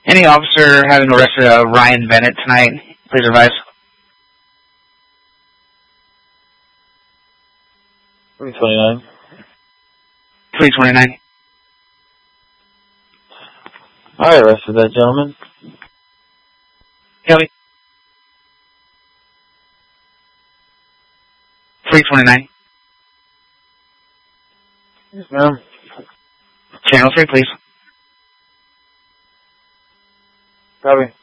Any officer having arrested Ryan Bennett tonight, please advise. 329. 329. I arrested that gentleman. Kelly. 329. Yes, ma'am. Channel 3, please. Copy.